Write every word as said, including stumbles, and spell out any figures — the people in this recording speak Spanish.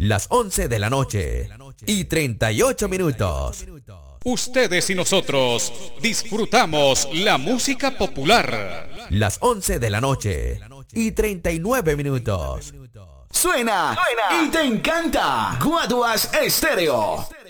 Las once de la noche y treinta y ocho minutos. Ustedes y nosotros disfrutamos la música popular. Las once de la noche y treinta y nueve minutos. Suena, Suena y te encanta. Guaduas Estéreo.